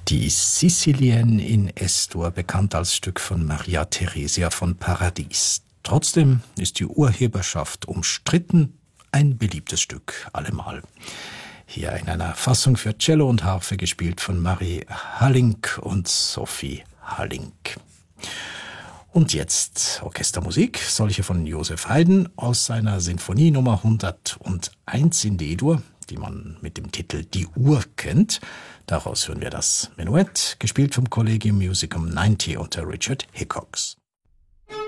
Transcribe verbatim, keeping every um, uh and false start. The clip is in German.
Die Sicilienne in Es-Dur, bekannt als Stück von Maria Theresia von Paradis. Trotzdem ist die Urheberschaft umstritten, ein beliebtes Stück allemal. Hier in einer Fassung für Cello und Harfe gespielt von Marie Hallink und Sophie Hallink. Und jetzt Orchestermusik, solche von Joseph Haydn aus seiner Sinfonie Nummer hunderteins in D-Dur, die man mit dem Titel Die Uhr kennt. Daraus hören wir das Menuett, gespielt vom Collegium Musicum neunzig unter Richard Hickox.